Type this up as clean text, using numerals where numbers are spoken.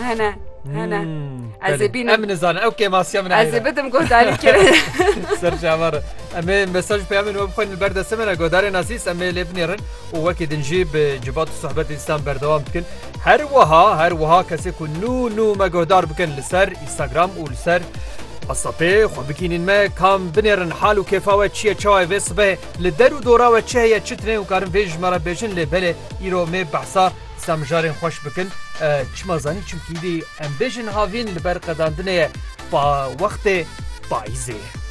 هنا هنا از بینم ام نزانه او که ماسیا من از بدم گوداری کرد سرجع مرة أما مساج بيعمل وبخون البردة سمنة قدار ناسيس أما لبنيرن ووكيد نجيب جبات الصحبات الإنسان بردوام بكن هر وها كسيكو نو ما قدار بكن لسر إنستغرام ولسر الصبي خو بكينين ما كام بنيرن حال وكيفاوة تشيه تشاوي بسبه لدرو دوراوة تشيه تشتنه وكارن فيج مرة بيجن لبله إيرو مي بحثا سامجارين خوش بكن چما زاني چمكي دي ام بيجن هاوين لبر قداندنه با وقت بايزه